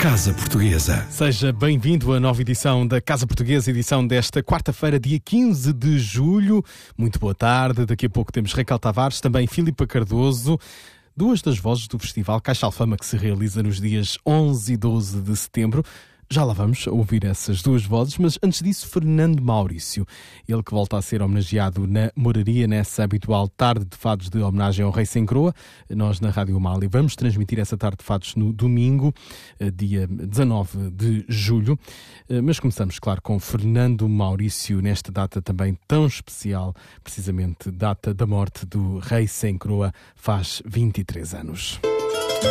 Casa Portuguesa. Seja bem-vindo à nova edição da Casa Portuguesa, edição desta quarta-feira, dia 15 de julho. Muito boa tarde. Daqui a pouco temos Raquel Tavares, também Filipa Cardoso, duas das vozes do Festival Caixa Alfama, que se realiza nos dias 11 e 12 de setembro. Já lá vamos ouvir essas duas vozes, mas antes disso, Fernando Maurício, ele que volta a ser homenageado na Moraria, nessa habitual tarde de fados de homenagem ao Rei Sem Coroa. Nós, na Rádio Amália, vamos transmitir essa tarde de fados no domingo, dia 19 de julho. Mas começamos, claro, com Fernando Maurício, nesta data também tão especial, precisamente data da morte do Rei Sem Coroa, faz 23 anos.